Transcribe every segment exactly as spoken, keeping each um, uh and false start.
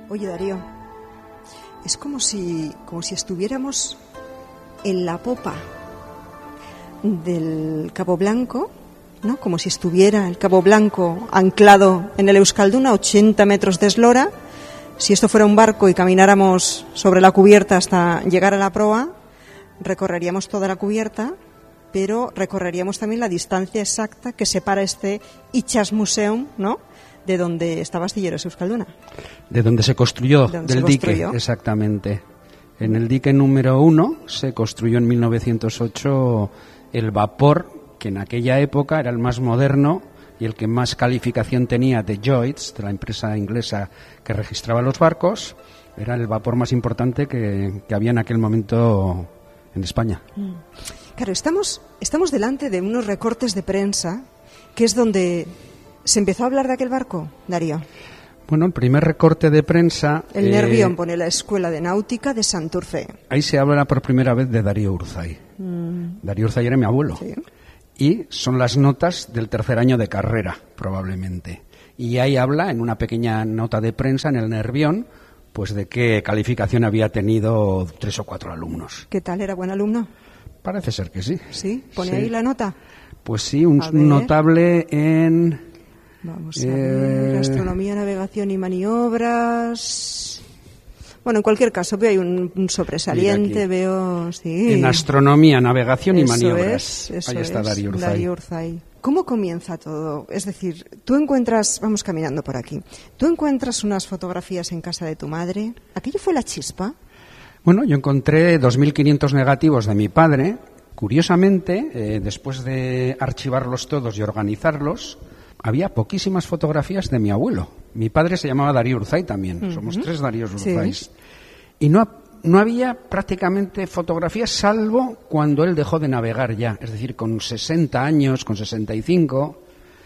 Oye, Darío, es como si, como si estuviéramos en la popa del Cabo Blanco, ¿no? Como si estuviera el Cabo Blanco anclado en el Euskalduna, ochenta metros de eslora. Si esto fuera un barco y camináramos sobre la cubierta hasta llegar a la proa, recorreríamos toda la cubierta, pero recorreríamos también la distancia exacta que separa este Itxasmuseum, ¿no?, de donde estaba Astilleros Euskalduna. De donde se construyó, de donde del se dique, construyó. Exactamente. En el dique número uno se construyó en mil novecientos ocho el vapor, que en aquella época era el más moderno y el que más calificación tenía de Lloyd's, de la empresa inglesa que registraba los barcos. Era el vapor más importante que, que había en aquel momento en España. Mm. Claro, estamos, estamos delante de unos recortes de prensa, que es donde se empezó a hablar de aquel barco, Darío. Bueno, el primer recorte de prensa... El eh, Nervión pone la Escuela de Náutica de Santurce. Ahí se habla por primera vez de Darío Urzay. Mm. Darío Urzay era mi abuelo. Sí. Y son las notas del tercer año de carrera, probablemente. Y ahí habla, en una pequeña nota de prensa en el Nervión, pues de qué calificación había tenido tres o cuatro alumnos. ¿Qué tal? ¿Era buen alumno? Parece ser que sí. ¿Sí? ¿Pone Sí. ahí la nota? Pues sí, un A ver. notable en... Vamos a Eh, ver, astronomía, navegación y maniobras. Bueno, en cualquier caso, veo ahí un, un sobresaliente, Mira aquí. veo... Sí. En astronomía, navegación y Eso maniobras. es, eso Ahí está es, Darío Urzay. Darío Urzay. ¿Cómo comienza todo? Es decir, tú encuentras, vamos caminando por aquí, tú encuentras unas fotografías en casa de tu madre. ¿Aquello fue la chispa? Bueno, yo encontré dos mil quinientos negativos de mi padre. Curiosamente, eh, después de archivarlos todos y organizarlos, había poquísimas fotografías de mi abuelo. Mi padre se llamaba Darío Urzay también. Uh-huh. Somos tres Daríos Urzay. Sí. Y no, no había prácticamente fotografías, salvo cuando él dejó de navegar ya. Es decir, con sesenta años, con sesenta y cinco.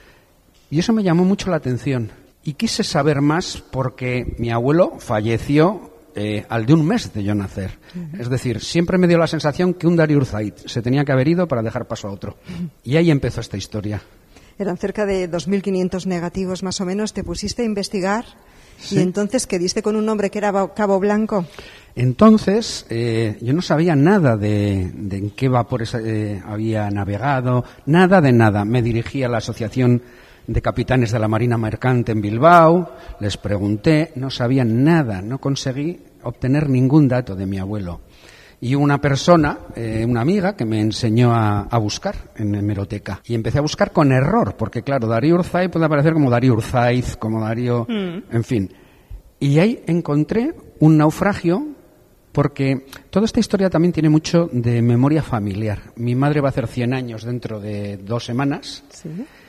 Y eso me llamó mucho la atención. Y quise saber más porque mi abuelo falleció eh, al de un mes de yo nacer. Uh-huh. Es decir, siempre me dio la sensación que un Darío Urzay se tenía que haber ido para dejar paso a otro. Uh-huh. Y ahí empezó esta historia. Eran cerca de dos mil quinientos negativos más o menos. Te pusiste a investigar. Sí. Y entonces, ¿qué diste con un nombre que era Cabo Blanco? Entonces, eh, yo no sabía nada de, de en qué vapores eh, había navegado, nada de nada. Me dirigí a la Asociación de Capitanes de la Marina Mercante en Bilbao, les pregunté, no sabía nada, no conseguí obtener ningún dato de mi abuelo. Y una persona, eh, una amiga, que me enseñó a, a buscar en hemeroteca. Y empecé a buscar con error, porque claro, Darío Urzay puede aparecer como Darío Urzaiz, como Darío... Mm. En fin. Y ahí encontré un naufragio, porque toda esta historia también tiene mucho de memoria familiar. Mi madre va a hacer cien años dentro de dos semanas. Sí.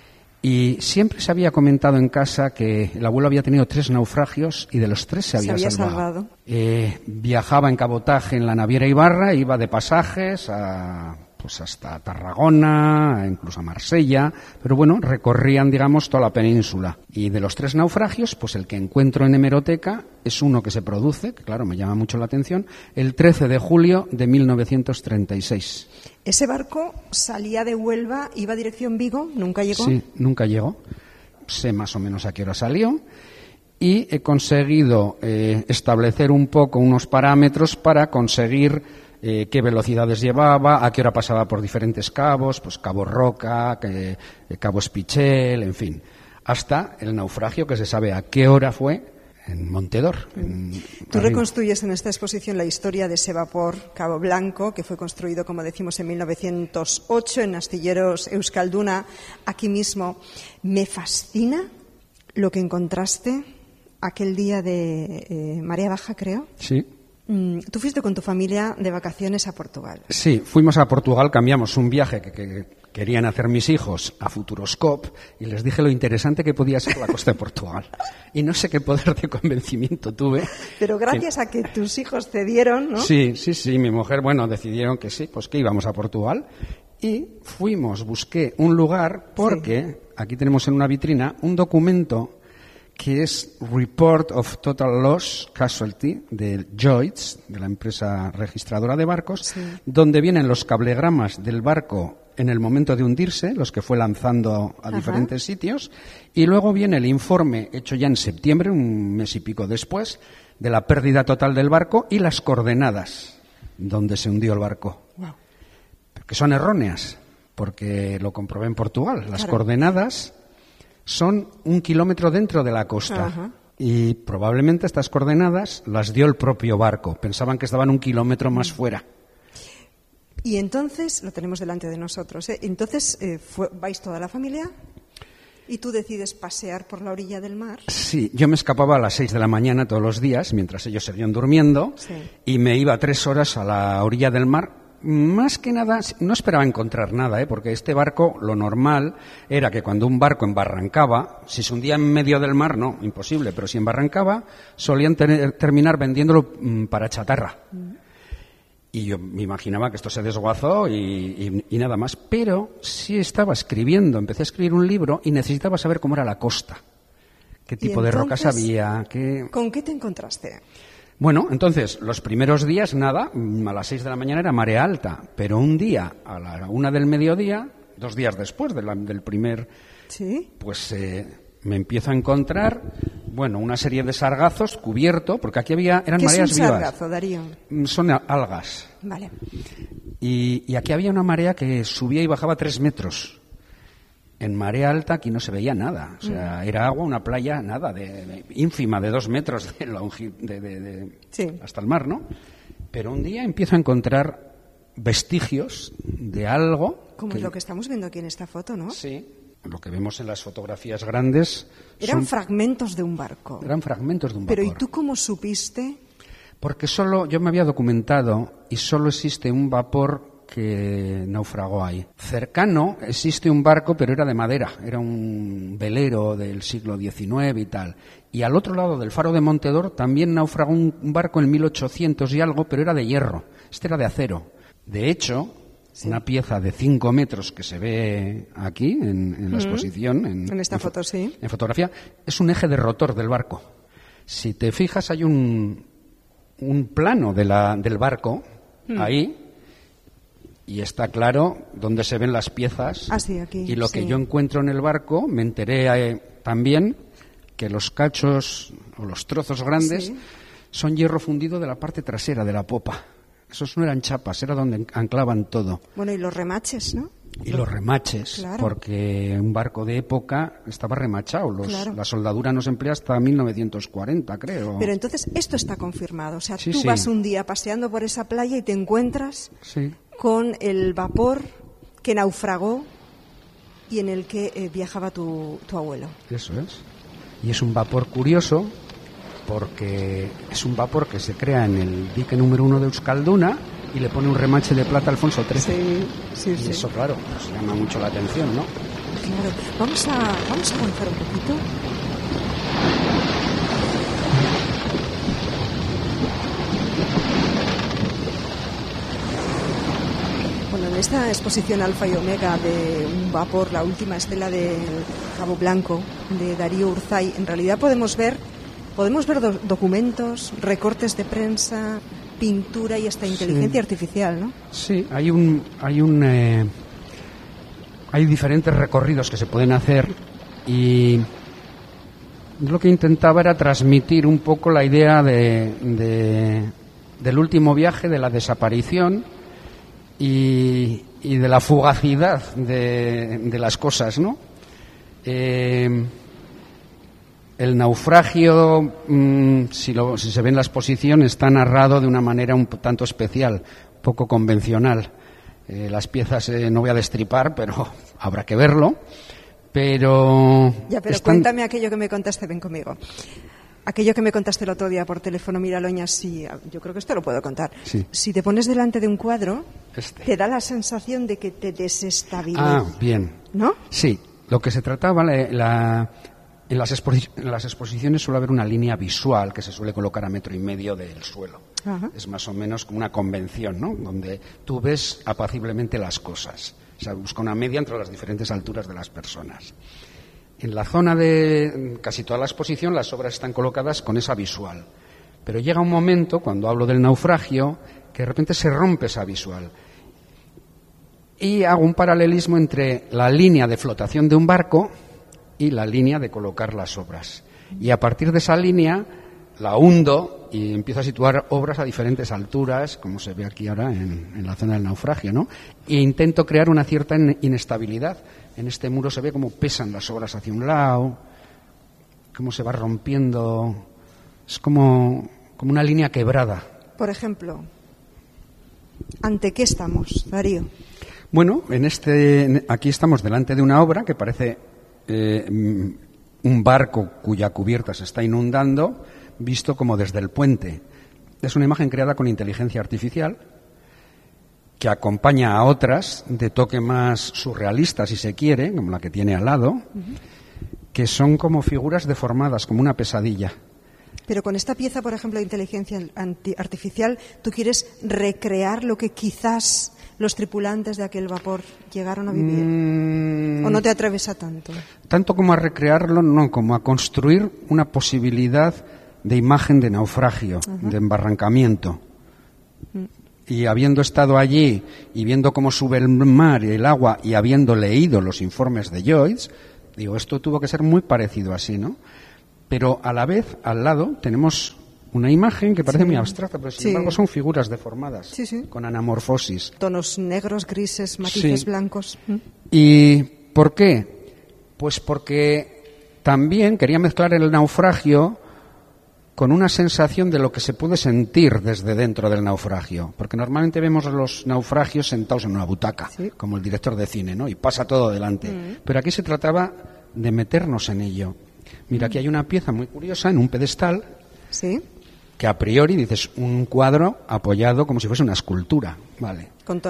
Y siempre se había comentado en casa que el abuelo había tenido tres naufragios y de los tres se había, se había salvado. salvado. Eh, viajaba en cabotaje en la naviera Ibarra, iba de pasajes a, pues hasta Tarragona, incluso a Marsella, pero bueno, recorrían, digamos, toda la península. Y de los tres naufragios, pues el que encuentro en hemeroteca es uno que se produce, que claro, me llama mucho la atención, el trece de julio de mil novecientos treinta y seis. ¿Ese barco salía de Huelva, iba dirección Vigo? ¿Nunca llegó? Sí, nunca llegó. Sé más o menos a qué hora salió. Y he conseguido eh, establecer un poco unos parámetros para conseguir eh, qué velocidades llevaba, a qué hora pasaba por diferentes cabos, pues Cabo Roca, que, eh, Cabo Espichel, en fin. Hasta el naufragio, que se sabe a qué hora fue, en Montedor. En Tú arriba. Reconstruyes en esta exposición la historia de ese vapor Cabo Blanco, que fue construido, como decimos, en mil novecientos ocho en Astilleros Euskalduna, aquí mismo. Me fascina lo que encontraste aquel día de eh, marea baja, creo. Sí. Mm, Tú fuiste con tu familia de vacaciones a Portugal. Sí, fuimos a Portugal, cambiamos un viaje que... que querían hacer mis hijos a Futuroscope y les dije lo interesante que podía ser la costa de Portugal. Y no sé qué poder de convencimiento tuve. Pero gracias que... a que tus hijos cedieron, ¿no? Sí, sí, sí. Mi mujer, bueno, decidieron que sí, pues que íbamos a Portugal. Y fuimos, busqué un lugar porque sí. Aquí tenemos en una vitrina un documento que es Report of Total Loss Casualty de Lloyd's, de la empresa registradora de barcos, sí. Donde vienen los cablegramas del barco en el momento de hundirse, los que fue lanzando a Ajá. diferentes sitios, y luego viene el informe hecho ya en septiembre, un mes y pico después, de la pérdida total del barco y las coordenadas donde se hundió el barco, Wow. que son erróneas, porque lo comprobé en Portugal. Las Claro. coordenadas son un kilómetro dentro de la costa. Ajá. Y probablemente estas coordenadas las dio el propio barco. Pensaban que estaban un kilómetro más fuera. Y entonces, lo tenemos delante de nosotros, ¿eh? Entonces, eh, fue- ¿vais toda la familia? ¿Y tú decides pasear por la orilla del mar? Sí, yo me escapaba a las seis de la mañana todos los días, mientras ellos seguían durmiendo, Sí. y me iba tres horas a la orilla del mar. Más que nada, no esperaba encontrar nada, ¿eh? Porque este barco, lo normal era que cuando un barco embarrancaba, si se hundía en medio del mar, no, imposible, pero si embarrancaba, solían tener- terminar vendiéndolo mm, para chatarra. Y yo me imaginaba que esto se desguazó y, y- y nada más. Pero sí estaba escribiendo, empecé a escribir un libro y necesitaba saber cómo era la costa. Qué tipo de rocas entonces, había, qué... ¿Con qué te encontraste? Bueno, entonces, los primeros días, nada, a las seis de la mañana era marea alta, pero un día, a la una del mediodía, dos días después de la- del primer, ¿Sí? pues eh, me empiezo a encontrar, bueno, una serie de sargazos cubierto, porque aquí había, eran ¿Qué es un mareas vivas. sargazo, Darío? Mm, Son a- algas. Vale. Y, y aquí había una marea que subía y bajaba tres metros. En marea alta aquí no se veía nada. O sea, Mm. era agua, una playa, nada, de, de- ínfima, de dos metros de longi- de- de- de- Sí. hasta el mar, ¿no? Pero un día empiezo a encontrar vestigios de algo. Como que- es lo que estamos viendo aquí en esta foto, ¿no? Sí, lo que vemos en las fotografías grandes Eran son- fragmentos de un barco. eran fragmentos de un Pero ¿y vapor. tú cómo supiste? Porque solo, yo me había documentado y solo existe un vapor que naufragó ahí. Cercano existe un barco, pero era de madera, era un velero del siglo diecinueve y tal. Y al otro lado del faro de Montedor también naufragó un un barco en mil ochocientos y algo, pero era de hierro. Este era de acero. De hecho, Sí. una pieza de cinco metros que se ve aquí en, en la exposición, en, En esta fo- foto, sí. en fotografía, es un eje de rotor del barco. Si te fijas, hay un, un plano de la, del barco ahí y está claro dónde se ven las piezas. Ah, sí, aquí, y lo que sí. yo encuentro en el barco, me enteré eh, también que los cachos o los trozos grandes Sí. son hierro fundido de la parte trasera de la popa. Esos no eran chapas, era donde anclaban todo. Bueno, y los remaches, ¿no? Y los remaches, Claro. porque un barco de época estaba remachado. Los, Claro. La soldadura no se emplea hasta mil novecientos cuarenta, creo. Pero entonces esto está confirmado. O sea, Sí, tú sí. vas un día paseando por esa playa y te encuentras Sí, con el vapor que naufragó y en el que eh, viajaba tu, tu abuelo. eso es. Y es un vapor curioso, porque es un vapor que se crea en el dique número uno de Euskalduna y le pone un remache de plata Alfonso trece. sí, Y eso, claro, pues llama mucho la atención, ¿no? Claro. Vamos a, vamos a avanzar un poquito. Bueno, en esta exposición Alfa y Omega de un vapor, la última estela del Cabo Blanco, de Darío Urzay, en realidad podemos ver, podemos ver do- documentos, recortes de prensa, pintura y hasta inteligencia artificial, ¿no? Sí, hay un, hay un, eh, hay diferentes recorridos que se pueden hacer y lo que intentaba era transmitir un poco la idea de, de- del último viaje, de la desaparición y, y de la fugacidad de, de las cosas, ¿no? Eh, el naufragio, mmm, si, lo, si se ve en la exposición, está narrado de una manera un tanto especial, poco convencional. Eh, las piezas eh, no voy a destripar, pero habrá que verlo. Pero, Ya, pero están- cuéntame aquello que me contaste, ven conmigo. Aquello que me contaste el otro día por teléfono, mira, Loña, sí, yo creo que esto lo puedo contar. Sí. Si te pones delante de un cuadro, Este. te da la sensación de que te desestabiliza, Ah, bien. ¿no? Sí, lo que se trataba, la, la- en, las exposi- en las exposiciones suele haber una línea visual que se suele colocar a metro y medio del suelo. Ajá. Es más o menos como una convención, ¿no? Donde tú ves apaciblemente las cosas. O sea, busca una media entre las diferentes alturas de las personas. En la zona de casi toda la exposición las obras están colocadas con esa visual. Pero llega un momento, cuando hablo del naufragio, que de repente se rompe esa visual. Y hago un paralelismo entre la línea de flotación de un barco y la línea de colocar las obras. Y a partir de esa línea la hundo y empiezo a situar obras a diferentes alturas, como se ve aquí ahora en, en la zona del naufragio, ¿no? E intento crear una cierta inestabilidad. En este muro se ve cómo pesan las obras hacia un lado, cómo se va rompiendo. Es como, como una línea quebrada. Por ejemplo, ¿ante qué estamos, Darío? Bueno, en este, aquí estamos delante de una obra que parece eh, un barco cuya cubierta se está inundando, visto como desde el puente. Es una imagen creada con inteligencia artificial que acompaña a otras de toque más surrealista, si se quiere, como la que tiene al lado, uh-huh. que son como figuras deformadas, como una pesadilla. Pero con esta pieza, por ejemplo, de inteligencia artificial, ¿tú quieres recrear lo que quizás los tripulantes de aquel vapor llegaron a vivir? Mm, ¿O no te atreves a tanto? Tanto como a recrearlo, no, como a construir una posibilidad de imagen de naufragio, uh-huh. de embarrancamiento. Uh-huh. Y habiendo estado allí y viendo cómo sube el mar y el agua y habiendo leído los informes de Joyce, digo, esto tuvo que ser muy parecido así, ¿no? Pero a la vez, al lado, tenemos una imagen que parece sí. muy abstracta, pero sin sí. embargo son figuras deformadas, sí, sí. con anamorfosis. Tonos negros, grises, matices sí. blancos. ¿Y por qué? Pues porque también quería mezclar el naufragio con una sensación de lo que se puede sentir desde dentro del naufragio. Porque normalmente vemos los naufragios sentados en una butaca, sí. como el director de cine, ¿no? Y pasa todo delante. Mm. Pero aquí se trataba de meternos en ello. Mira, aquí hay una pieza muy curiosa en un pedestal, ¿sí? que a priori dices un cuadro apoyado como si fuese una escultura, ¿vale? Con